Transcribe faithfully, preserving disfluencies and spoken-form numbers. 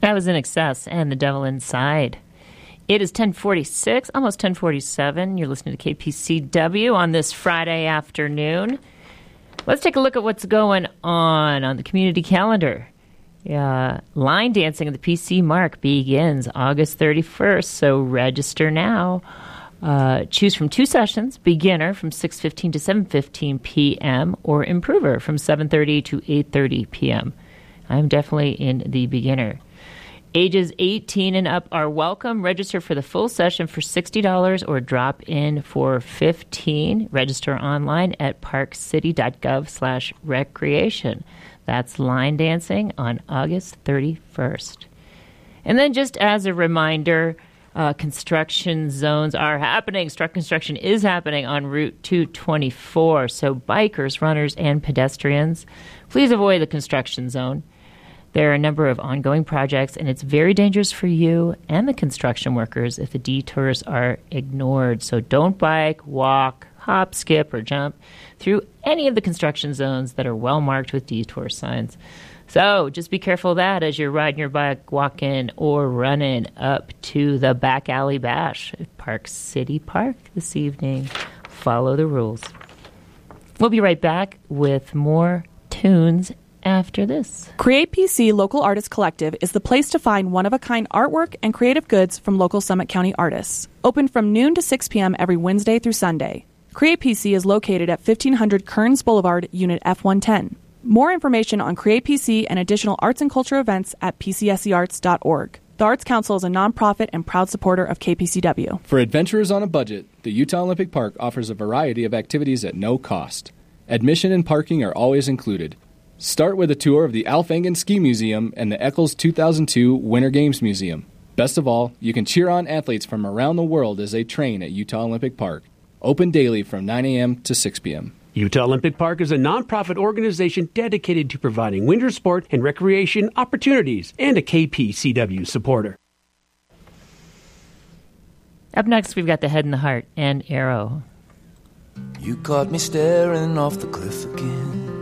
That was In Excess and The Devil Inside. It is ten forty-six, almost ten forty-seven. You're listening to K P C W on this Friday afternoon. Let's take a look at what's going on on the community calendar. Yeah, line dancing at the P C Mark begins August thirty-first, so register now. Uh, choose from two sessions, beginner from six fifteen to seven fifteen p.m. or improver from seven thirty to eight thirty p.m. I'm definitely in the beginner. Ages eighteen and up are welcome. Register for the full session for sixty dollars or drop in for fifteen dollars. Register online at parkcity.gov slash recreation. That's line dancing on August thirty-first. And then just as a reminder, uh, construction zones are happening. Struck construction is happening on Route two twenty-four. So bikers, runners, and pedestrians, please avoid the construction zone. There are a number of ongoing projects, and it's very dangerous for you and the construction workers if the detours are ignored. So don't bike, walk, hop, skip, or jump through any of the construction zones that are well marked with detour signs. So just be careful of that as you're riding your bike, walking, or running up to the Back Alley Bash at Park City Park this evening. Follow the rules. We'll be right back with more tunes after this. Create P C Local Artists Collective is the place to find one-of-a-kind artwork and creative goods from local Summit County artists. Open from noon to six p.m. every Wednesday through Sunday. Create P C is located at fifteen hundred Kearns Boulevard, Unit F one ten. More information on Create P C and additional arts and culture events at p c s e arts dot org. The Arts Council is a nonprofit and proud supporter of K P C W. For adventurers on a budget, the Utah Olympic Park offers a variety of activities at no cost. Admission and parking are always included. Start with a tour of the Alf Engen Ski Museum and the Eccles two thousand two Winter Games Museum. Best of all, you can cheer on athletes from around the world as they train at Utah Olympic Park. Open daily from nine a.m. to six p.m. Utah Olympic Park is a nonprofit organization dedicated to providing winter sport and recreation opportunities and a K P C W supporter. Up next, we've got The Head and the Heart and Arrow. You caught me staring off the cliff again.